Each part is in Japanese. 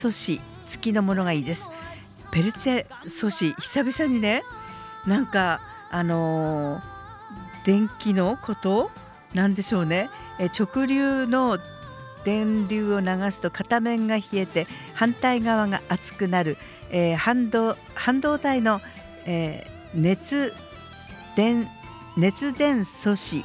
素子付きのものがいいです。ペルチェ素子、久々にね、なんか電気のことなんでしょうね。直流の電流を流すと片面が冷えて反対側が熱くなる、半導体の、電熱伝素子、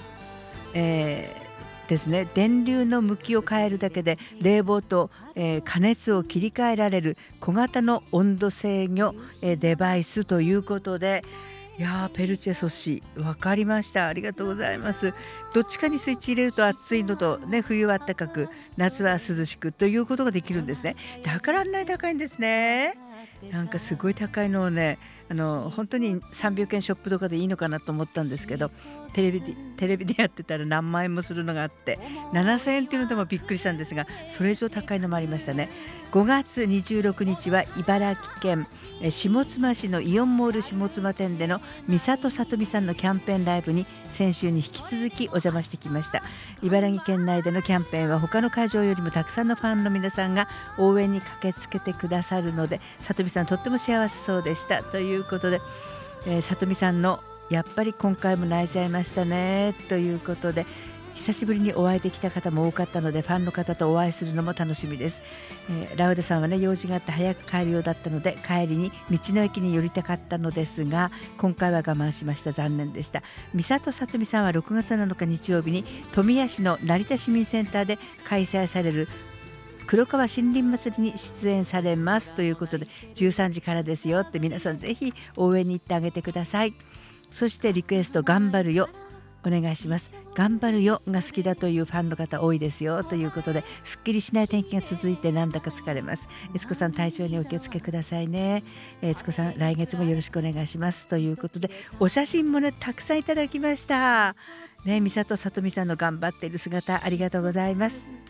ですね。電流の向きを変えるだけで冷房と、加熱を切り替えられる小型の温度制御、デバイスということで、いやー、ペルチェ素子分かりました。ありがとうございます。どっちかにスイッチ入れると暑いのとね、冬は暖かく夏は涼しくということができるんですね。だからあんなに高いんですね。なんかすごい高いのをね、本当に300円ショップとかでいいのかなと思ったんですけど、テレビでやってたら何万円もするのがあって、7000円っていうのでもびっくりしたんですが、それ以上高いのもありましたね。5月26日は茨城県下妻市のイオンモール下妻店での美里さとみさんのキャンペーンライブに先週に引き続きお邪魔してきました。茨城県内でのキャンペーンは他の会場よりもたくさんのファンの皆さんが応援に駆けつけてくださるので、さとみさんとっても幸せそうでしたということで、さとみさんのやっぱり今回も泣いちゃいましたねということで、久しぶりにお会いできた方も多かったのでファンの方とお会いするのも楽しみです。ラウデさんはね、用事があって早く帰るようだったので帰りに道の駅に寄りたかったのですが、今回は我慢しました。残念でした。美里さとみさんは6月7日日曜日に富谷市の成田市民センターで開催される黒川森林祭りに出演されますということで、13時からですよって、皆さんぜひ応援に行ってあげてください。そしてリクエスト、頑張るよお願いします。頑張るよが好きだというファンの方多いですよということで、すっきりしない天気が続いてなんだか疲れます。悦子さん、体調にお気をつけくださいね。悦子さん、来月もよろしくお願いしますということで、お写真もねたくさんいただきましたね。美里さとみさんの頑張っている姿ありがとうございます。